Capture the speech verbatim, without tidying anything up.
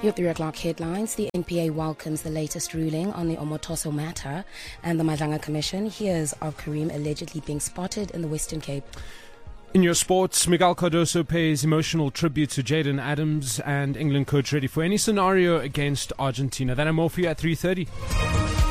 Your three o'clock headlines. The N P A welcomes the latest ruling on the Omotoso matter and the Madlanga Commission hears of Kareem allegedly being spotted in the Western Cape. In your sports, Miguel Cardoso pays emotional tribute to Jayden Adams and England coach ready for any scenario against Argentina. That and more for you at three thirty.